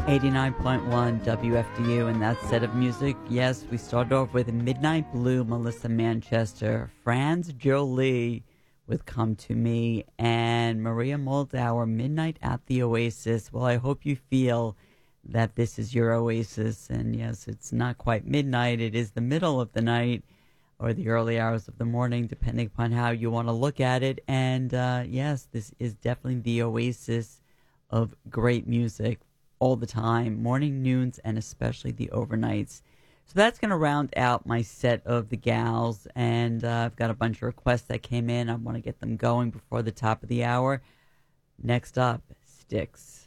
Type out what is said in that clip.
89.1 WFDU, and that set of music, yes, we started off with Midnight Blue, Melissa Manchester, Franz Jolie with Come to Me, and Maria Moldauer, Midnight at the Oasis. Well, I hope you feel that this is your oasis, and yes, it's not quite midnight, it is the middle of the night, or the early hours of the morning, depending upon how you want to look at it, and yes, this is definitely the oasis of great music all the time, morning, noons, and especially the overnights. So that's going to round out my set of the gals, and I've got a bunch of requests that came in. I want to get them going before the top of the hour. Next up, Styx.